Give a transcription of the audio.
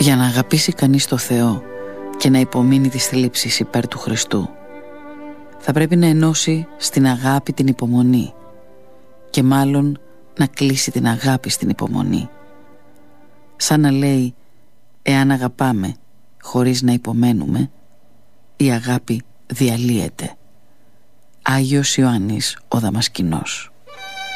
Για να αγαπήσει κανείς το Θεό και να υπομείνει τις θλίψεις υπέρ του Χριστού, θα πρέπει να ενώσει στην αγάπη την υπομονή και μάλλον να κλείσει την αγάπη στην υπομονή. Σαν να λέει, εάν αγαπάμε χωρίς να υπομένουμε, η αγάπη διαλύεται. Άγιος Ιωάννης ο Δαμασκηνός.